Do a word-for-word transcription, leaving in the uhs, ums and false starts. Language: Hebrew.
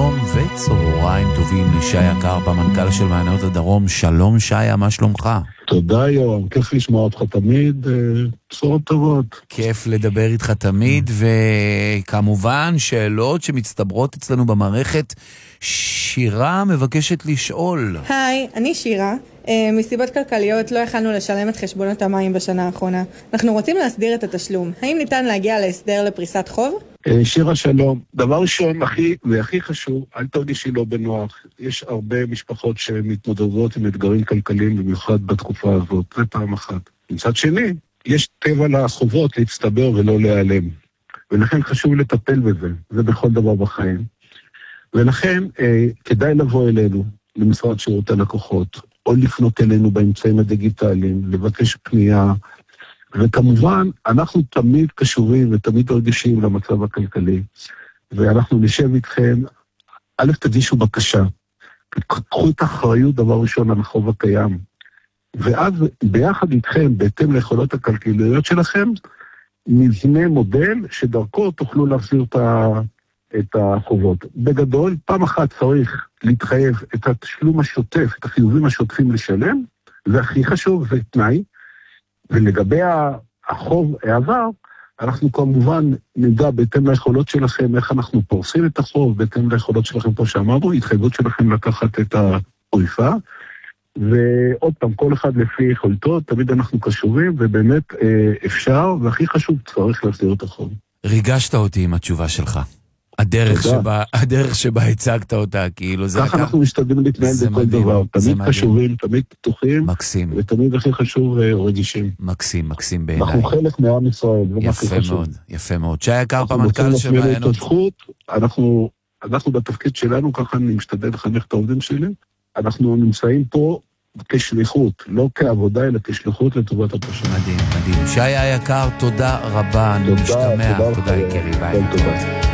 שלום וצהריים טובים לשי יקר במנכ"ל של מעיינות הדרום. שלום שי, מה שלומך? תודה יורם, כיף לשמוע אותך תמיד, בשורות טובות. כיף לדבר איתך תמיד, וכמובן שאלות שמצטברות אצלנו במערכת. שירה מבקשת לשאול. היי, אני שירה. מסיבות כלכליות לא יכלנו לשלם את חשבונות המים בשנה האחרונה. אנחנו רוצים להסדיר את התשלום. האם ניתן להגיע להסדר לפריסת חוב? שירה שלום. דבר ראשון, הכי והכי חשוב, אל תרגישי לא בנוח. יש הרבה משפחות שמתמודדות עם אתגרים כלכליים, במיוחד בתקופה הזאת. זה פעם אחת. מצד שני, יש טבע לחובות להצטבר ולא להיעלם. ולכן חשוב לטפל בזה. זה בכל דבר בחיים. ולכן אה, כדאי לבוא אלינו, למשרד שירות הלקוחות, או לפנות אלינו באמצעים הדיגיטליים, לבקש פנייה, וכמובן, אנחנו תמיד קשורים ותמיד רגישים למצב הכלכלי, ואנחנו נשב איתכם, א' תגישו בקשה, קחו את האחריות דבר ראשון על החוב הקיים, ואז ביחד איתכם, בהתאם ליכולות הכלכליות שלכם, נבנה מודל שדרכו תוכלו להחזיר את ה... את החובות. בגדול, פעם אחת צריך להתחייב את התשלום השוטף, את החיובים השוטפים לשלם, זה הכי חשוב, זה תנאי, ולגבי החוב העבר, אנחנו כמובן נדע בהתאם ליכולות שלכם, איך אנחנו פורסים את החוב, בהתאם ליכולות שלכם פה שאמרנו, התחייבות שלכם לקחת את הפריסה, ועוד פעם, כל אחד לפי יכולתו, תמיד אנחנו קשורים, ובאמת אפשר, והכי חשוב, צריך להסדיר את החוב. ריגשת אותי עם התשובה שלך. הדרך שבה, הדרך שבה הצגת אותה, כאילו זה... ככה אנחנו משתדלים להתנהל בכל דבר, תמיד קשובים, תמיד פתוחים, מקסים. ותמיד הכי חשוב רגישים. מקסים, מקסים בעיניי. אנחנו חלק מעם ישראל, יפה מאוד, יפה מאוד. שי יקר במנכ"ל של מעיינות. אנחנו, אנחנו בתפקיד שלנו, ככה אני משתדל לחנך את העובדים שלי, אנחנו נמצאים פה כשליחות, לא כעבודה, אלא כשליחות לטובת התושבים. מדהים, מדהים. שי יקר, תודה רבה, אני משתמע. תודה, תודה יקירי, ביי.